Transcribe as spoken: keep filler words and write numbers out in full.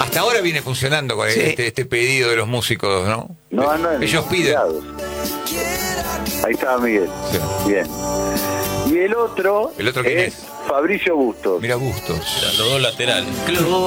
Hasta ahora viene funcionando con Sí. este, este pedido de los músicos, ¿no? No andan Ellos piden. inspirados. Ahí estaba Miguel. Sí. Bien. Y el otro, ¿El otro quién es? Fabricio Bustos. Mira, Bustos. Los dos laterales.